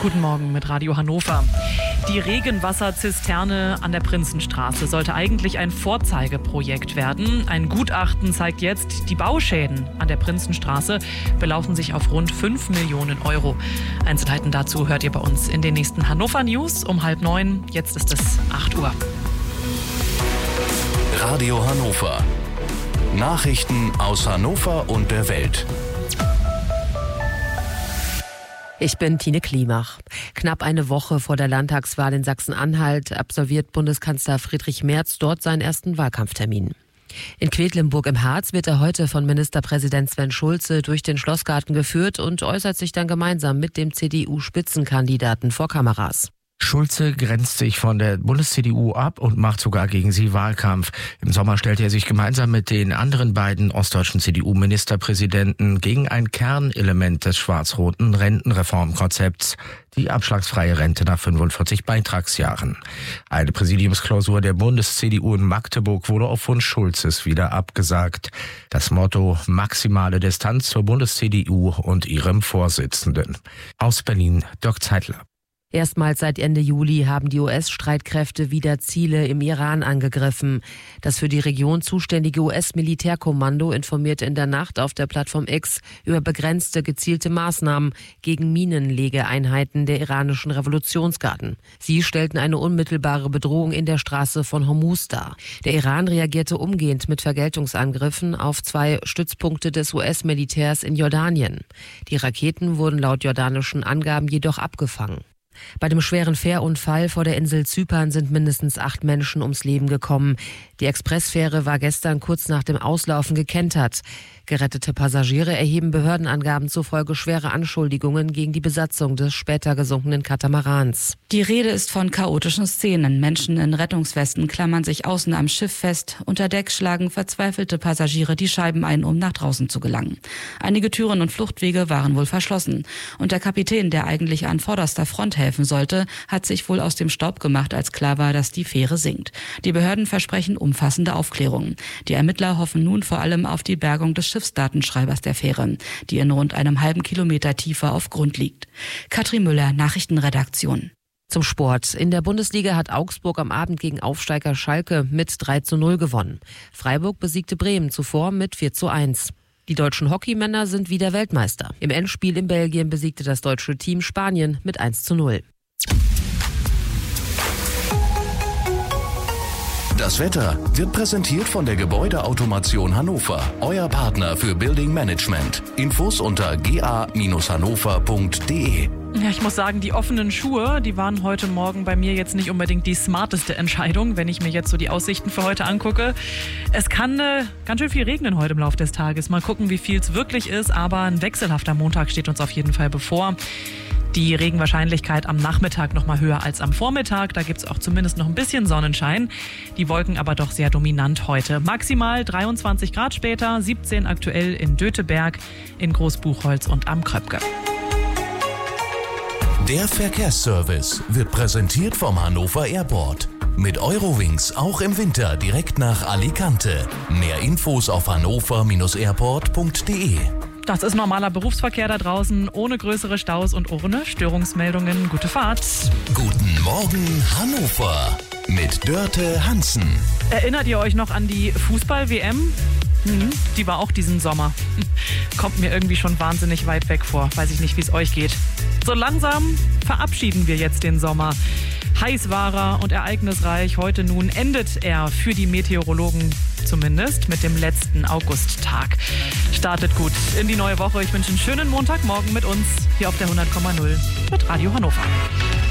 Guten Morgen mit Radio Hannover. Die Regenwasserzisterne an der Prinzenstraße sollte eigentlich ein Vorzeigeprojekt werden. Ein Gutachten zeigt jetzt, die Bauschäden an der Prinzenstraße belaufen sich auf rund 5 Millionen Euro. Einzelheiten dazu hört ihr bei uns in den nächsten Hannover News um 8:30. Jetzt ist es 8 Uhr. Radio Hannover. Nachrichten aus Hannover und der Welt. Ich bin Tine Klimach. Knapp eine Woche vor der Landtagswahl in Sachsen-Anhalt absolviert Bundeskanzler Friedrich Merz dort seinen ersten Wahlkampftermin. In Quedlinburg im Harz wird er heute von Ministerpräsident Sven Schulze durch den Schlossgarten geführt und äußert sich dann gemeinsam mit dem CDU-Spitzenkandidaten vor Kameras. Schulze grenzt sich von der Bundes-CDU ab und macht sogar gegen sie Wahlkampf. Im Sommer stellte er sich gemeinsam mit den anderen beiden ostdeutschen CDU-Ministerpräsidenten gegen ein Kernelement des schwarz-roten Rentenreformkonzepts, die abschlagsfreie Rente nach 45 Beitragsjahren. Eine Präsidiumsklausur der Bundes-CDU in Magdeburg wurde auf Wunsch Schulzes wieder abgesagt. Das Motto: maximale Distanz zur Bundes-CDU und ihrem Vorsitzenden. Aus Berlin, Dirk Zeitler. Erstmals seit Ende Juli haben die US-Streitkräfte wieder Ziele im Iran angegriffen. Das für die Region zuständige US-Militärkommando informierte in der Nacht auf der Plattform X über begrenzte, gezielte Maßnahmen gegen Minenlegeeinheiten der iranischen Revolutionsgarden. Sie stellten eine unmittelbare Bedrohung in der Straße von Hormuz dar. Der Iran reagierte umgehend mit Vergeltungsangriffen auf 2 Stützpunkte des US-Militärs in Jordanien. Die Raketen wurden laut jordanischen Angaben jedoch abgefangen. Bei dem schweren Fährunfall vor der Insel Zypern sind mindestens 8 Menschen ums Leben gekommen. Die Expressfähre war gestern kurz nach dem Auslaufen gekentert. Gerettete Passagiere erheben Behördenangaben zufolge schwere Anschuldigungen gegen die Besatzung des später gesunkenen Katamarans. Die Rede ist von chaotischen Szenen. Menschen in Rettungswesten klammern sich außen am Schiff fest. Unter Deck schlagen verzweifelte Passagiere die Scheiben ein, um nach draußen zu gelangen. Einige Türen und Fluchtwege waren wohl verschlossen. Und der Kapitän, der eigentlich an vorderster Front helfen sollte, hat sich wohl aus dem Staub gemacht, als klar war, dass die Fähre sinkt. Die Behörden versprechen umfassende Aufklärungen. Die Ermittler hoffen nun vor allem auf die Bergung des Schiffsdatenschreibers der Fähre, die in rund einem halben Kilometer Tiefe auf Grund liegt. Katrin Müller, Nachrichtenredaktion. Zum Sport. In der Bundesliga hat Augsburg am Abend gegen Aufsteiger Schalke mit 3:0 gewonnen. Freiburg besiegte Bremen zuvor mit 4:1. Die deutschen Hockeymänner sind wieder Weltmeister. Im Endspiel in Belgien besiegte das deutsche Team Spanien mit 1:0. Das Wetter wird präsentiert von der Gebäudeautomation Hannover, euer Partner für Building Management. Infos unter ga-hannover.de. Ja, ich muss sagen, die offenen Schuhe, die waren heute Morgen bei mir jetzt nicht unbedingt die smarteste Entscheidung, wenn ich mir jetzt so die Aussichten für heute angucke. Es kann ganz schön viel regnen heute im Laufe des Tages. Mal gucken, wie viel es wirklich ist, aber ein wechselhafter Montag steht uns auf jeden Fall bevor. Die Regenwahrscheinlichkeit am Nachmittag noch mal höher als am Vormittag. Da gibt es auch zumindest noch ein bisschen Sonnenschein. Die Wolken aber doch sehr dominant heute. Maximal 23 Grad später, 17 aktuell in Döteberg, in Großbuchholz und am Kröpke. Der Verkehrsservice wird präsentiert vom Hannover Airport. Mit Eurowings auch im Winter direkt nach Alicante. Mehr Infos auf hannover-airport.de. Das ist normaler Berufsverkehr da draußen, ohne größere Staus und ohne Störungsmeldungen. Gute Fahrt. Guten Morgen Hannover mit Dörte Hansen. Erinnert ihr euch noch an die Fußball-WM? Die war auch diesen Sommer. Kommt mir irgendwie schon wahnsinnig weit weg vor. Weiß ich nicht, wie es euch geht. So langsam verabschieden wir jetzt den Sommer. Heiß war er und ereignisreich. Heute nun endet er für die Meteorologen zumindest mit dem letzten Augusttag. Startet gut in die neue Woche. Ich wünsche einen schönen Montagmorgen mit uns hier auf der 100,0 mit Radio Hannover.